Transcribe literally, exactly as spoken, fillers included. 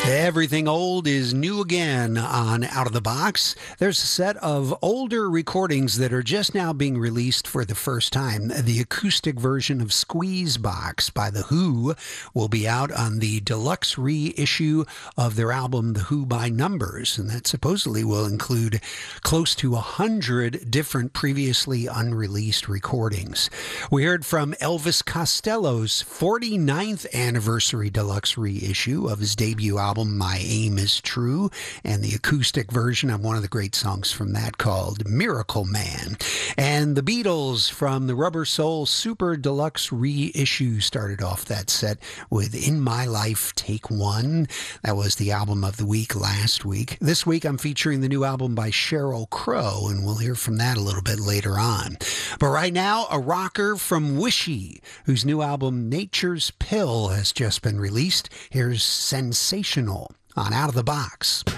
Everything old is new again on Out of the Box. There's a set of older recordings that are just now being released for the first time. The acoustic version of Squeeze Box by The Who will be out on the deluxe reissue of their album The Who by Numbers, and that supposedly will include close to a hundred different previously unreleased recordings. We heard from Elvis Costello's forty-ninth anniversary deluxe reissue of his debut album My Aim Is True, and the acoustic version of one of the great songs from that called Miracle Man. And the Beatles from the Rubber Soul Super Deluxe reissue started off that set with In My Life Take One. That was the album of the week last week. This week I'm featuring the new album by Sheryl Crow, and we'll hear from that a little bit later on. But right now, a rocker from Wishy, whose new album Nature's Pill has just been released. Here's Sensational on Out of the Box.